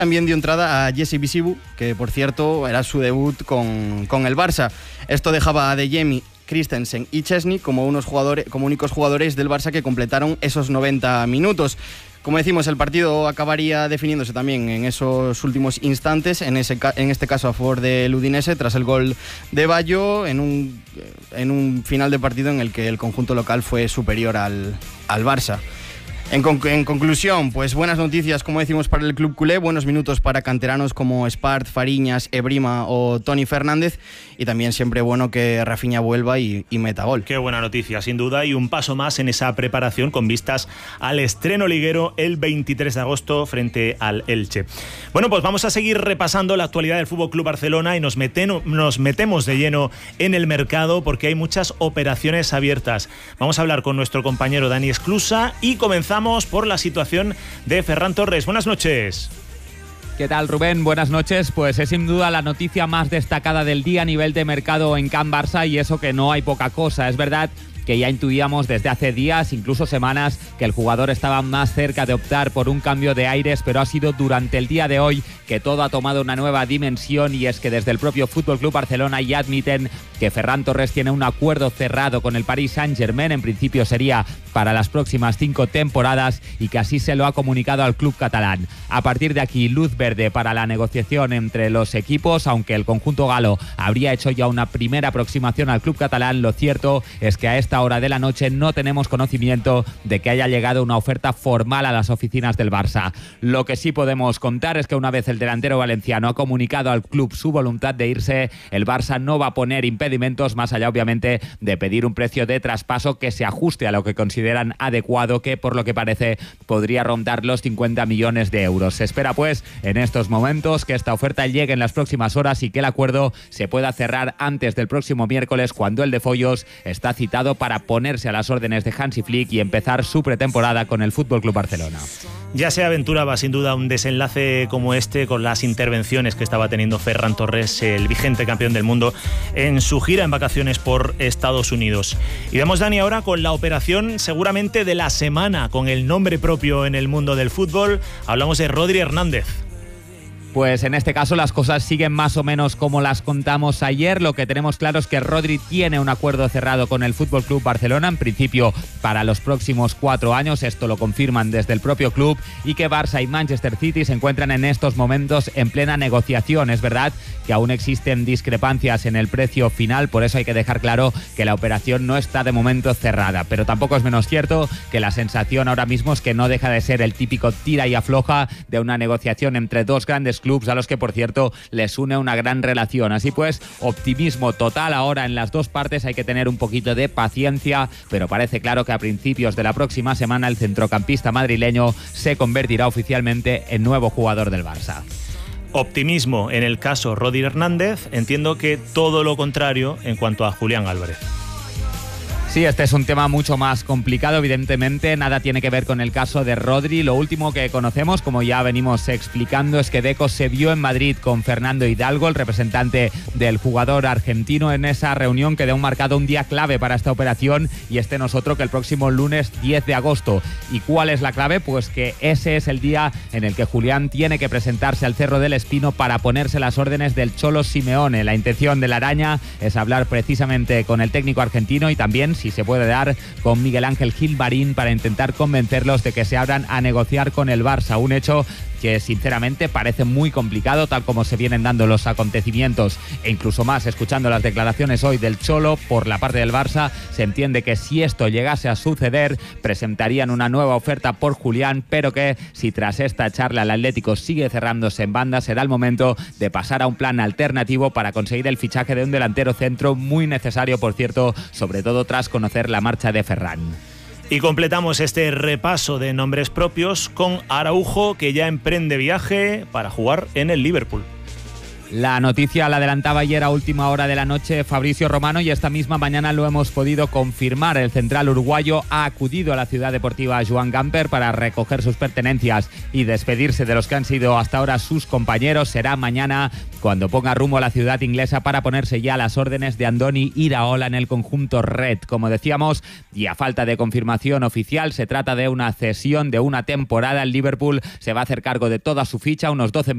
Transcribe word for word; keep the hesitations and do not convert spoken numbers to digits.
También dio entrada a Jesse Bisibu, que por cierto era su debut con, con el Barça. Esto dejaba a Adeyemi, Christensen y Chesney como, unos jugadores, como únicos jugadores del Barça que completaron esos noventa minutos. Como decimos, el partido acabaría definiéndose también en esos últimos instantes, en, ese, en este caso a favor del Udinese, tras el gol de Bayo, en un, en un final de partido en el que el conjunto local fue superior al, al Barça. En, conc- en conclusión, pues buenas noticias, como decimos, para el club culé, buenos minutos para canteranos como Espart, Fariñas, Ebrima o Toni Fernández, y también siempre bueno que Rafinha vuelva y, y meta gol. Qué buena noticia, sin duda, y un paso más en esa preparación con vistas al estreno liguero el veintitrés de agosto frente al Elche. Bueno, pues vamos a seguir repasando la actualidad del F C Barcelona y nos, meten- nos metemos de lleno en el mercado porque hay muchas operaciones abiertas. Vamos a hablar con nuestro compañero Dani Esclusa y comenzamos por la situación de Ferran Torres. Buenas noches. ¿Qué tal, Rubén? Buenas noches. Pues es sin duda la noticia más destacada del día a nivel de mercado en Can Barça, y eso que no hay poca cosa. Es verdad que ya intuíamos desde hace días, incluso semanas, que el jugador estaba más cerca de optar por un cambio de aires, pero ha sido durante el día de hoy que todo ha tomado una nueva dimensión, y es que desde el propio F C Barcelona ya admiten que Ferran Torres tiene un acuerdo cerrado con el Paris Saint-Germain. En principio sería para las próximas cinco temporadas y que así se lo ha comunicado al club catalán. A partir de aquí, luz verde para la negociación entre los equipos, aunque el conjunto galo habría hecho ya una primera aproximación al club catalán. Lo cierto es que a esta hora de la noche no tenemos conocimiento de que haya llegado una oferta formal a las oficinas del Barça. Lo que sí podemos contar es que una vez el delantero valenciano ha comunicado al club su voluntad de irse, el Barça no va a poner impedimentos, más allá obviamente de pedir un precio de traspaso que se ajuste a lo que consideran adecuado, que por lo que parece podría rondar los cincuenta millones de euros. Se espera pues en estos momentos que esta oferta llegue en las próximas horas y que el acuerdo se pueda cerrar antes del próximo miércoles, cuando el de Follos está citado para ponerse a las órdenes de Hansi Flick y empezar su pretemporada con el F C Barcelona. Ya se aventuraba sin duda un desenlace como este con las intervenciones que estaba teniendo Ferran Torres, el vigente campeón del mundo, en su gira en vacaciones por Estados Unidos. Y vamos, Dani, ahora con la operación seguramente de la semana, con el nombre propio en el mundo del fútbol. Hablamos de Rodri Hernández. Pues en este caso las cosas siguen más o menos como las contamos ayer. Lo que tenemos claro es que Rodri tiene un acuerdo cerrado con el F C Barcelona, en principio para los próximos cuatro años, esto lo confirman desde el propio club, y que Barça y Manchester City se encuentran en estos momentos en plena negociación. Es verdad que aún existen discrepancias en el precio final, por eso hay que dejar claro que la operación no está de momento cerrada, pero tampoco es menos cierto que la sensación ahora mismo es que no deja de ser el típico tira y afloja de una negociación entre dos grandes clubs a los que, por cierto, les une una gran relación. Así pues, optimismo total ahora en las dos partes. Hay que tener un poquito de paciencia, pero parece claro que a principios de la próxima semana el centrocampista madrileño se convertirá oficialmente en nuevo jugador del Barça. Optimismo en el caso Rodri Hernández, entiendo que todo lo contrario en cuanto a Julián Álvarez. Sí, este es un tema mucho más complicado, evidentemente, nada tiene que ver con el caso de Rodri. Lo último que conocemos, como ya venimos explicando, es que Deco se vio en Madrid con Fernando Hidalgo, el representante del jugador argentino, en esa reunión que dio un marcado un día clave para esta operación, y este no es otro que el próximo lunes diez de agosto. ¿Y cuál es la clave? Pues que ese es el día en el que Julián tiene que presentarse al Cerro del Espino para ponerse las órdenes del Cholo Simeone. La intención de la araña es hablar precisamente con el técnico argentino y también, si se puede dar, con Miguel Ángel Gilmarín, para intentar convencerlos de que se abran a negociar con el Barça, un hecho que sinceramente parece muy complicado tal como se vienen dando los acontecimientos, e incluso más escuchando las declaraciones hoy del Cholo por la parte del Barça. Se entiende que si esto llegase a suceder presentarían una nueva oferta por Julián, pero que si tras esta charla el Atlético sigue cerrándose en banda, será el momento de pasar a un plan alternativo para conseguir el fichaje de un delantero centro, muy necesario, por cierto, sobre todo tras conocer la marcha de Ferran. Y completamos este repaso de nombres propios con Araujo, que ya emprende viaje para jugar en el Liverpool. La noticia la adelantaba ayer a última hora de la noche Fabrizio Romano, y esta misma mañana lo hemos podido confirmar. El central uruguayo ha acudido a la ciudad deportiva Joan Gamper para recoger sus pertenencias y despedirse de los que han sido hasta ahora sus compañeros. Será mañana cuando ponga rumbo a la ciudad inglesa para ponerse ya a las órdenes de Andoni Iraola en el conjunto red. Como decíamos, y a falta de confirmación oficial, se trata de una cesión de una temporada. El Liverpool se va a hacer cargo de toda su ficha, unos doce